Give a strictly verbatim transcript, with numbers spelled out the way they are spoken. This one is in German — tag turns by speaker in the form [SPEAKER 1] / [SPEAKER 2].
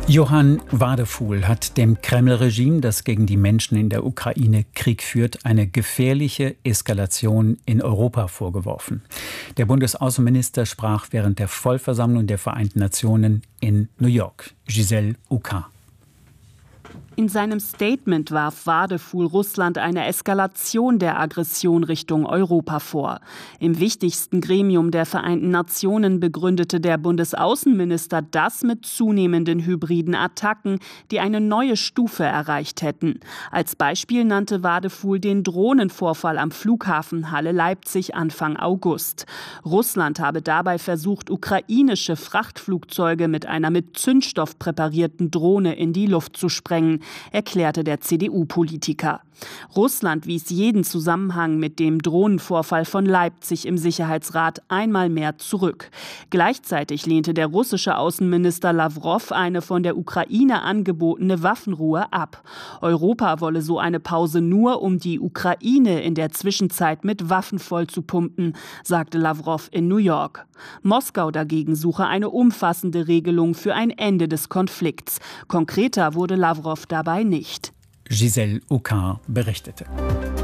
[SPEAKER 1] Johann Wadefuhl hat dem Kreml-Regime, das gegen die Menschen in der Ukraine Krieg führt, eine gefährliche Eskalation in Europa vorgeworfen. Der Bundesaußenminister sprach während der Vollversammlung der Vereinten Nationen in New York. Giselle Uka.
[SPEAKER 2] In seinem Statement warf Wadefuhl Russland eine Eskalation der Aggression Richtung Europa vor. Im wichtigsten Gremium der Vereinten Nationen begründete der Bundesaußenminister das mit zunehmenden hybriden Attacken, die eine neue Stufe erreicht hätten. Als Beispiel nannte Wadefuhl den Drohnenvorfall am Flughafen Halle-Leipzig Anfang August. Russland habe dabei versucht, ukrainische Frachtflugzeuge mit einer mit Zündstoff präparierten Drohne in die Luft zu sprengen, erklärte der C D U-Politiker. Russland wies jeden Zusammenhang mit dem Drohnenvorfall von Leipzig im Sicherheitsrat einmal mehr zurück. Gleichzeitig lehnte der russische Außenminister Lawrow eine von der Ukraine angebotene Waffenruhe ab. Europa wolle so eine Pause nur, um die Ukraine in der Zwischenzeit mit Waffen vollzupumpen, sagte Lawrow in New York. Moskau dagegen suche eine umfassende Regelung für ein Ende des Konflikts. Konkreter wurde Lawrow dabei nicht.
[SPEAKER 1] Giselle Uka berichtete.